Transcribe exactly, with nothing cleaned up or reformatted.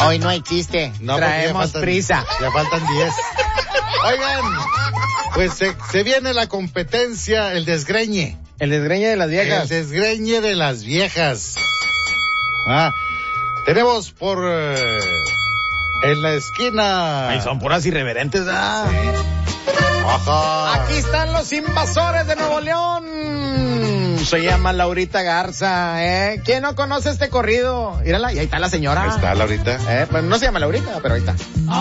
Hoy no hay chiste. No, traemos ya faltan, prisa. Ya faltan diez. Oigan, pues se, se viene la competencia, el desgreñe. El desgreñe de las viejas. El desgreñe de las viejas. Ah, tenemos por eh, en la esquina. Ay, son puras irreverentes, ¿ah? Sí. Ajá. Aquí están los invasores de Nuevo León. Se llama Laurita Garza, ¿eh? ¿Quién no conoce este corrido? Mírala, y ahí está la señora. Ahí está Laurita. Eh, pues no se llama Laurita, pero ahí está.